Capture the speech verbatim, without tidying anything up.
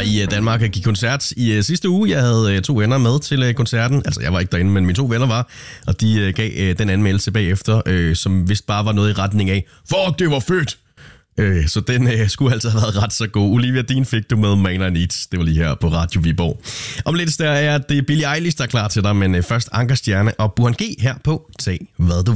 i Danmark og gik koncert i sidste uge. Jeg havde to venner med til koncerten. Altså, jeg var ikke derinde, men mine to venner var. Og de gav den anmeldelse bagefter, som vist bare var noget i retning af, fuck, det var fedt! Så den skulle altså have været ret så god. Olivia Dean fik du med Man I Need. Det var lige her på Radio Viborg. Om lidt der er det Billie Eilish, der er klar til dig, men først Anker Stjerne og Burhan G her på Tag hvad du